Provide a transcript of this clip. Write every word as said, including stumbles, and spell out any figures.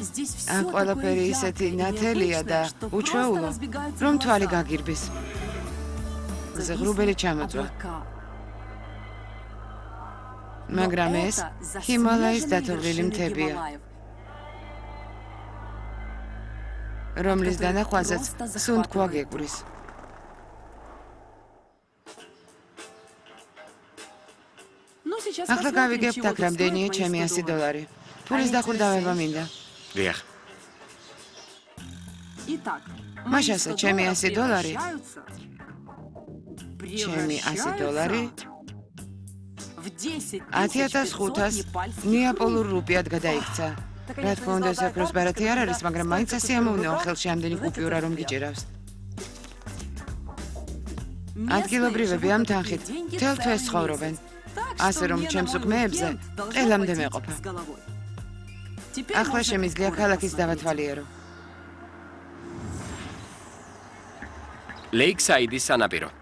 აქ ყველაფერი ისეთი ნათელია და უჩვეულო, რომ თვალი გაგირბის. ზღრუბელი ჩამოწვა. მაგრამ ეს ჰიმალაის დათოვლილი მთებია, რომლის დანახვაზეც სუნთქვა გეკვრის. ახლა გავიგებთ აქ რამდენია ჩემი ასი დოლარი. ფულის დახურდავება მინდა. დიახ. მაშასა ჩემი ასი დოლარი. ჩემი ასი დოლარი ათი ათას ხუთას ნეაპოლურ რუპიად გადაიქცა. რა თქმა უნდა, საქმროს ბარათი არ არის, მაგრამ მაინც ასიამოვნოა ხელში ამდენი კუპიურა რომ გიჭირავს. ადგილობრივები ამ თანხით მთელ თვეს ცხოვრობენ. ასე რომ ჩემს უქმეებზე ყელამდე მეყოფა. ახლა შემიძლია ქალაქის დავათვალიერო. ლეიქსაიდის სანაპირო.